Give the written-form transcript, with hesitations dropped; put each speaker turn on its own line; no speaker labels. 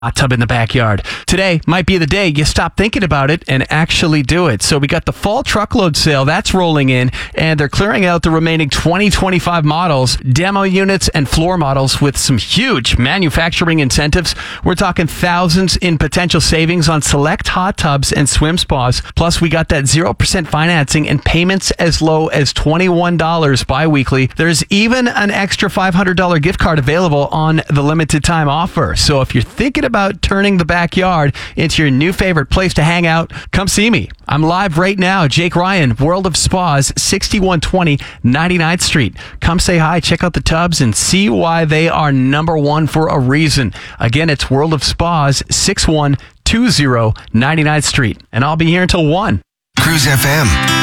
hot tub in the backyard. Today might be the day you stop thinking about it and actually do it. So we got the fall truckload sale that's rolling in, and they're clearing out the remaining 2025 models, demo units, and floor models with some huge manufacturing incentives. We're talking thousands in potential savings on select hot tubs and swim spas. Plus, we got that 0% financing and payments as low as $21 bi-weekly. There's even an extra $500 gift card available on the limited time offer. So if you're thinking about turning the backyard into your new favorite place to hang out, come see me. I'm live right now. Jake Ryan, World of Spas, 6120 99th Street. Come say hi, check out the tubs, and see why they are number one for a reason. Again, it's World of Spas, 6120 99th Street. And I'll be here until 1.
Cruise FM.